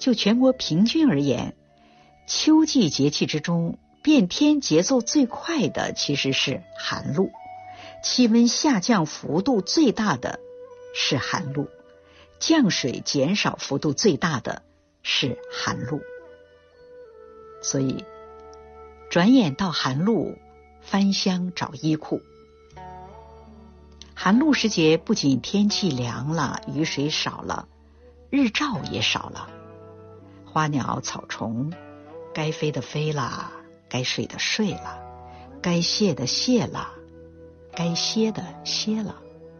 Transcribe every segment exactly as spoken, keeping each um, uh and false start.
就全国平均而言，秋季节气之中变天节奏最快的其实是寒露，气温下降幅度最大的是寒露，降水减少幅度最大的是寒露。所以转眼到寒露，翻箱找衣裤。寒露时节，不仅天气凉了，雨水少了，日照也少了，花鸟草虫该飞的飞了，该睡的睡了，该歇的歇了，该歇的歇了。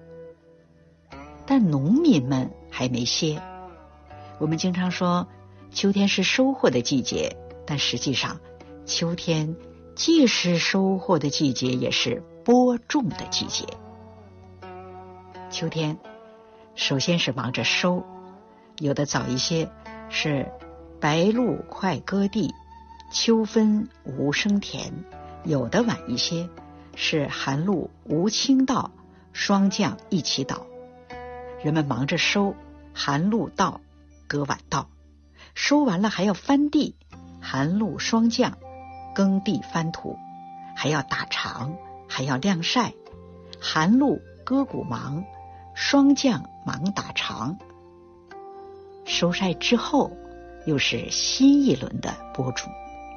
但农民们还没歇。我们经常说秋天是收获的季节，但实际上秋天既是收获的季节，也是播种的季节。秋天首先是忙着收，有的早一些是白露快割地，秋分无生田；有的晚一些是寒露无倾倒，霜降一起倒。人们忙着收，寒露到，割晚到，收完了还要翻地，寒露霜降，耕地翻土，还要打场，还要晾晒，寒露割谷忙，霜降忙打场。收晒之后又是新一轮的播种。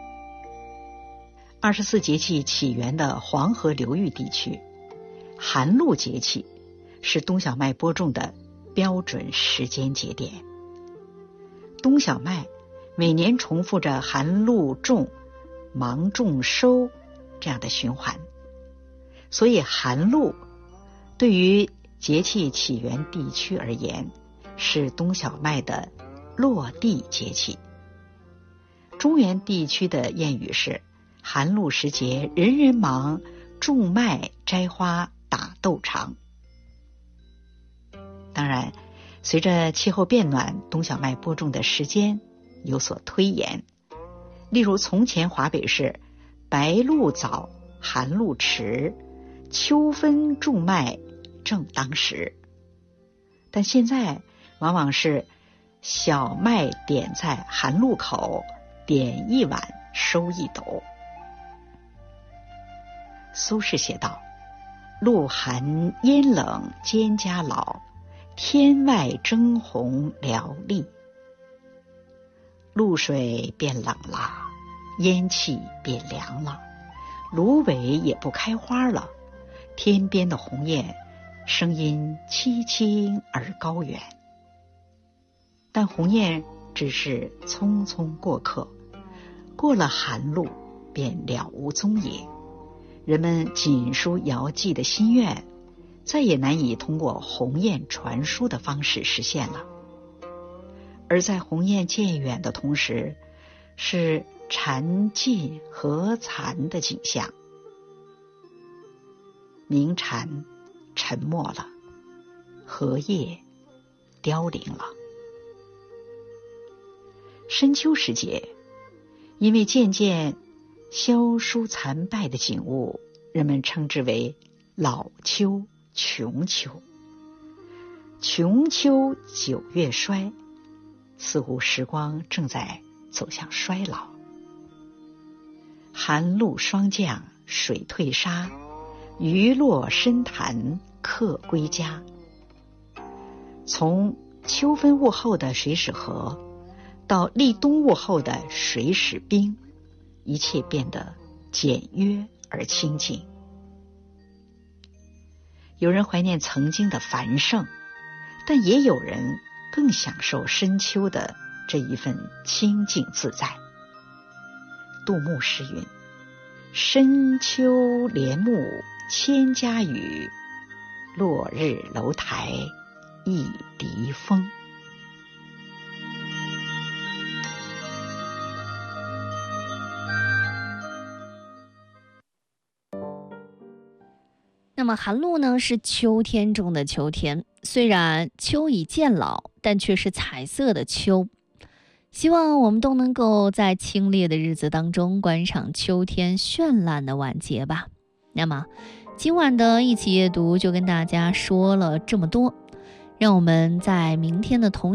二十四节气起源的黄河流域地区，寒露节气是冬小麦播种的标准时间节点。冬小麦每年重复着寒露种、忙种收这样的循环，所以寒露对于节气起源地区而言，是冬小麦的落地节气。中原地区的谚语是寒露时节人人忙，种麦摘花打豆场。当然随着气候变暖，冬小麦播种的时间有所推延。例如从前华北是白露早，寒露迟，秋分种麦正当时。但现在往往是小麦点在寒露口，点一碗收一斗。苏轼写道：露寒烟冷蒹葭老，天外征鸿寥历。露水变冷了，烟气变凉了，芦苇也不开花了，天边的鸿雁声音凄清而高远。但鸿雁只是匆匆过客，过了寒露便了无踪影。人们锦书遥寄的心愿再也难以通过鸿雁传书的方式实现了。而在鸿雁渐远的同时，是蝉尽禾残的景象。鸣蝉沉默了，荷叶凋零了。深秋时节，因为渐渐消疏残败的景物，人们称之为老秋、穷秋。穷秋九月衰，似乎时光正在走向衰老。寒露霜降，水退沙，鱼落深潭，客归家。从秋分物后的水始河，到立冬物后的水始冰，一切变得简约而清静。有人怀念曾经的繁盛，但也有人更享受深秋的这一份清静自在。杜牧诗云：深秋帘幕千家雨，落日楼台一笛风。 那么寒露呢，是秋天中的秋天，虽然秋已渐老，但却是彩色的秋。希望我们都能够在清冽的日子当中观赏秋天绚烂的晚节吧。那么今晚的一起夜读就跟大家说了这么多，让我们在明天的同